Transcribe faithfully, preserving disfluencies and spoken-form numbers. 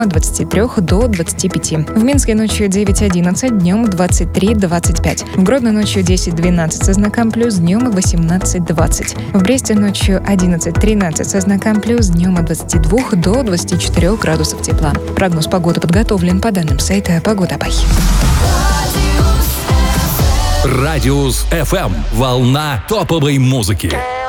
от двадцати трёх до двадцати пяти. В Минске ночью девять одиннадцать, днем двадцать три двадцать пять. В Гродно ночью десять двенадцать со знаком плюс, днем восемнадцать двадцать. В Бресте ночью одиннадцать тринадцать со знаком плюс, днем от двадцати двух до двадцати четырёх градусов тепла. Прогноз погоды подготовлен по данным сайта Погода.бай. Радиус эф эм. Волна топовой музыки.